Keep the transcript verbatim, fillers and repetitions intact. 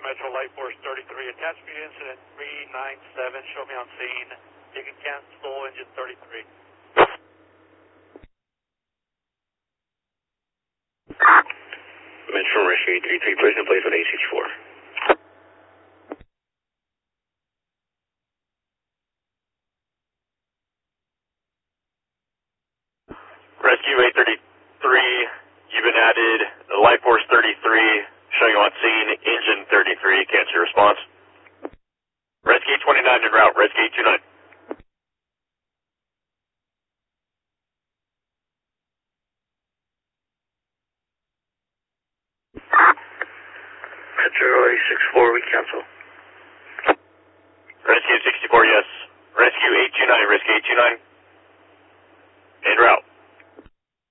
Metro Light Force thirty-three, attachment incident three nine seven, show me on scene. You can cancel engine thirty-three. Metro Rescue eight three three, place in place with eight six four. Rescue eight thirty-three, you've been added, the Light Force thirty-three, showing you on scene, engine thirty-three, cancel your response. Rescue eight twenty-nine en route, Rescue eight twenty-nine. Metro eight six four, we cancel. Rescue sixty-four, yes. Rescue eight two nine, Rescue eight two nine. En route.